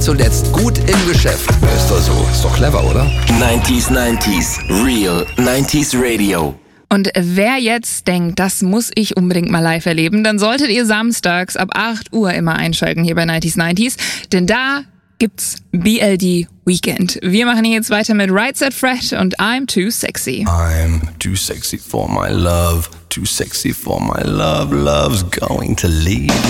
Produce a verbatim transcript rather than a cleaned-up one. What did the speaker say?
Zuletzt gut im Geschäft. Ist doch so. Ist doch clever, oder? neunziger neunzig Real neunziger Radio. Und wer jetzt denkt, das muss ich unbedingt mal live erleben, dann solltet ihr samstags ab acht Uhr immer einschalten hier bei neunziger neunzig, denn da gibt's B L D Weekend. Wir machen hier jetzt weiter mit Right Said Fred und I'm Too Sexy. I'm too sexy for my love, too sexy for my love, love's going to leave.